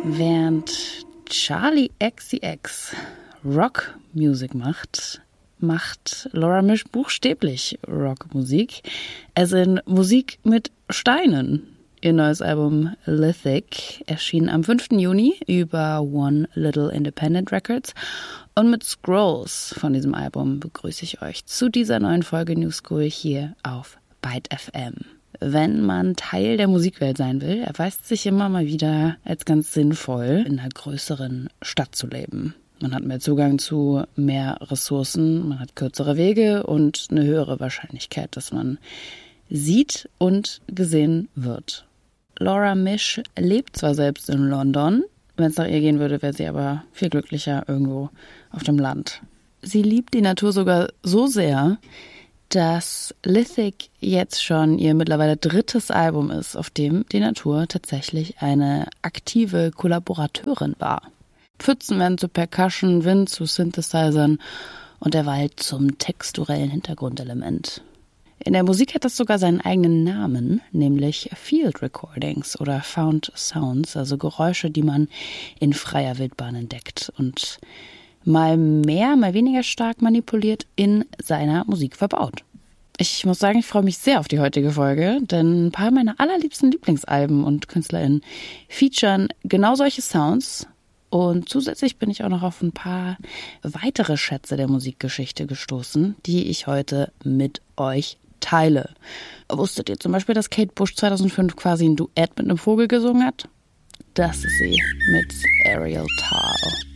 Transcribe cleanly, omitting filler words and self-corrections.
Während Charli XCX Rockmusik macht Laura Misch buchstäblich Rockmusik, also in Musik mit Steinen. Ihr neues Album Lithic erschien am 5. Juni über One Little Independent Records und mit Scrolls von diesem Album begrüße ich euch zu dieser neuen Folge New School hier auf Byte FM. Wenn man Teil der Musikwelt sein will, erweist sich immer mal wieder als ganz sinnvoll, in einer größeren Stadt zu leben. Man hat mehr Zugang zu mehr Ressourcen, man hat kürzere Wege und eine höhere Wahrscheinlichkeit, dass man sieht und gesehen wird. Laura Misch lebt zwar selbst in London, wenn es nach ihr gehen würde, wäre sie aber viel glücklicher irgendwo auf dem Land. Sie liebt die Natur sogar so sehr, dass Lithic jetzt schon ihr mittlerweile 3. Album ist, auf dem die Natur tatsächlich eine aktive Kollaborateurin war. Pfützen werden zu Percussion, Wind zu Synthesizern und der Wald zum texturellen Hintergrundelement. In der Musik hat das sogar seinen eigenen Namen, nämlich Field Recordings oder Found Sounds, also Geräusche, die man in freier Wildbahn entdeckt und mal mehr, mal weniger stark manipuliert in seiner Musik verbaut. Ich muss sagen, ich freue mich sehr auf die heutige Folge, denn ein paar meiner allerliebsten Lieblingsalben und KünstlerInnen featuren genau solche Sounds. Und zusätzlich bin ich auch noch auf ein paar weitere Schätze der Musikgeschichte gestoßen, die ich heute mit euch teile. Wusstet ihr zum Beispiel, dass Kate Bush 2005 quasi ein Duett mit einem Vogel gesungen hat? Das ist sie mit Ariel Tal.